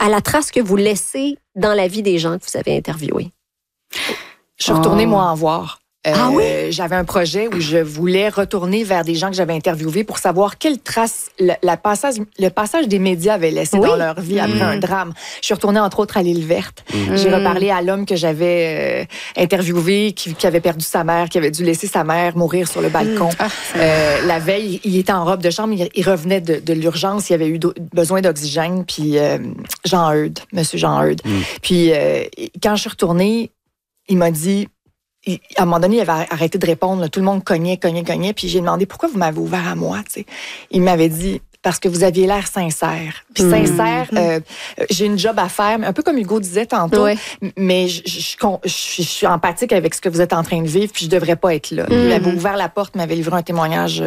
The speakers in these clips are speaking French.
à la trace que vous laissez dans la vie des gens que vous avez interviewés? Je suis retournée, moi, en voir. Ah oui? J'avais un projet où je voulais retourner vers des gens que j'avais interviewés pour savoir quelles traces le passage des médias avait laissé dans leur vie après un drame. Je suis retournée, entre autres, à l'Île Verte. J'ai reparlé à l'homme que j'avais interviewé, qui avait perdu sa mère, qui avait dû laisser sa mère mourir sur le balcon. La veille, il était en robe de chambre, il revenait de l'urgence, il avait eu besoin d'oxygène, puis Monsieur Jean Eudes. Puis quand je suis retournée, il m'a dit... À un moment donné, il avait arrêté de répondre. Là. Tout le monde cognait. Puis j'ai demandé pourquoi vous m'avez ouvert à moi. T'sais. Il m'avait dit parce que vous aviez l'air sincère. Puis sincère, j'ai une job à faire, un peu comme Hugo disait tantôt. Mais je suis empathique avec ce que vous êtes en train de vivre. Puis je devrais pas être là. Il m'avait ouvert la porte, m'avait livré un témoignage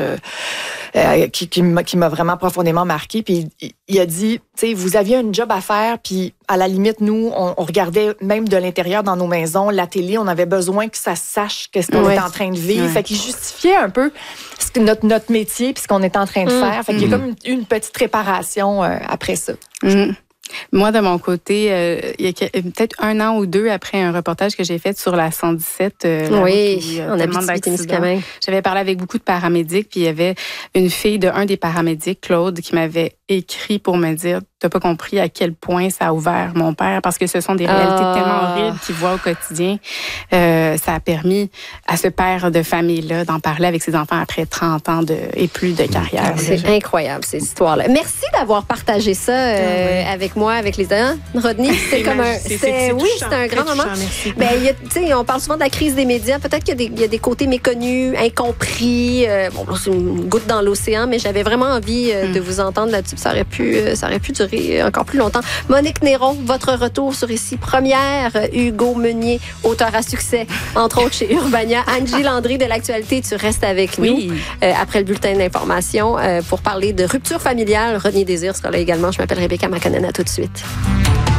qui m'a vraiment profondément marqué. Puis il a dit, tu sais, vous aviez une job à faire. Puis à la limite, nous, on regardait même de l'intérieur dans nos maisons, la télé, on avait besoin que ça sache qu'est-ce qu'on était en train de vivre. Fait qu'il justifiait un peu notre métier puis ce qu'on était en train de faire. Fait qu'il y a comme une petite réparation après ça. Moi, de mon côté, il y a peut-être 1 an ou 2 après un reportage que j'ai fait sur la 117, en Abitibi-Témiscamingue. J'avais parlé avec beaucoup de paramédics, puis il y avait une fille d'un des paramédics, Claude, qui m'avait écrit pour me dire « T'as pas compris à quel point ça a ouvert mon père, parce que ce sont des réalités tellement horribles qu'il voit au quotidien. Ça a permis à ce père de famille-là d'en parler avec ses enfants après 30 ans et plus de carrière. » C'est incroyable, ces histoires-là. Merci d'avoir partagé ça avec moi, avec les gens. Rodney, c'est comme c'est un grand moment. On parle souvent de la crise des médias. Peut-être qu'il y a des côtés méconnus, incompris. C'est une goutte dans l'océan, mais j'avais vraiment envie de vous entendre là-dessus. Ça aurait pu durer encore plus longtemps. Monique Néron, votre retour sur Ici Première. Hugo Meunier, auteur à succès, entre autres chez Urbania. Angie Landry de l'actualité, tu restes avec nous après le bulletin d'information pour parler de rupture familiale. Rodney Désir sera là également. Je m'appelle Rebecca Maconnen. À tout de suite.